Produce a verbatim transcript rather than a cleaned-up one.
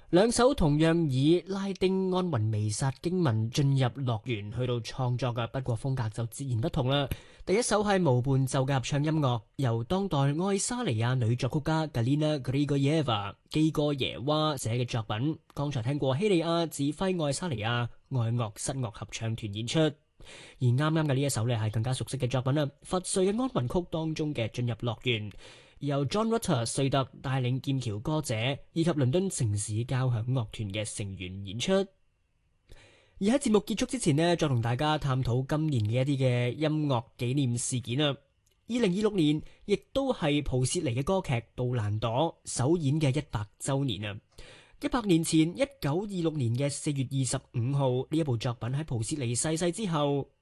兩首同樣以拉丁安魂彌撒經文進入樂園去到創作嘅，不過風格就截然不同啦。第一首係無伴奏嘅合唱音樂，由當代愛沙尼亞女作曲家 Galina Grigorieva 基哥耶娃寫嘅作品。剛才聽過希利亞指揮愛沙尼亞愛樂室樂合唱團演出，而啱啱嘅呢一首呢係更加熟悉嘅作品啦，佛瑞嘅安魂曲當中嘅進入樂園。由 John Rutter 瑞特帶領劍橋歌者以及倫敦城市交響樂團嘅成員演出。而喺節目結束之前呢，再同大家探討今年嘅一啲嘅音樂紀念事件啊。二零二六年亦都係普切尼嘅歌劇《杜蘭朵》首演嘅一百週年啊！一百年前，一九二六年嘅四月二十五號，呢一部作品喺普切尼逝世之後，